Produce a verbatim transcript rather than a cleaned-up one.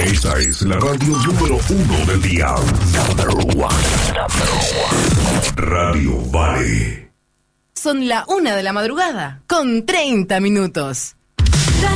Esta es la radio número uno del día. Number one. Number one. Radio Vale. Son la una de la madrugada, con treinta minutos.